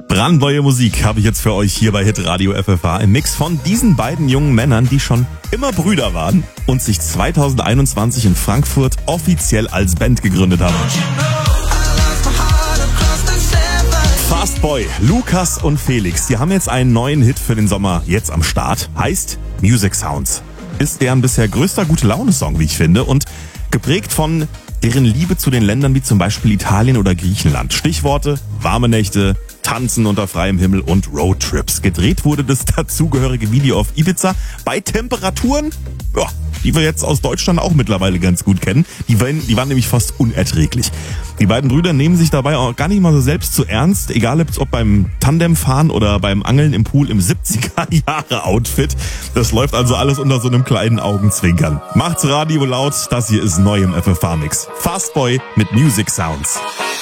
Brandneue Musik habe ich jetzt für euch hier bei Hitradio FFH. Ein Mix von diesen beiden jungen Männern, die schon immer Brüder waren und sich 2021 in Frankfurt offiziell als Band gegründet haben. Fastboy, Lukas und Felix, die haben jetzt einen neuen Hit für den Sommer jetzt am Start. Heißt Music Sounds. Ist deren bisher größter Gute-Laune-Song, wie ich finde, und geprägt von deren Liebe zu den Ländern wie zum Beispiel Italien oder Griechenland. Stichworte: warme Nächte, Tanzen unter freiem Himmel und Roadtrips. Gedreht wurde das dazugehörige Video auf Ibiza bei Temperaturen, die wir jetzt aus Deutschland auch mittlerweile ganz gut kennen. Die waren nämlich fast unerträglich. Die beiden Brüder nehmen sich dabei auch gar nicht mal so selbst zu ernst, egal ob beim Tandemfahren oder beim Angeln im Pool im 70er-Jahre-Outfit. Das läuft also alles unter so einem kleinen Augenzwinkern. Macht's Radio laut, das hier ist neu im FFH-Mix. Fastboy mit Music Sounds.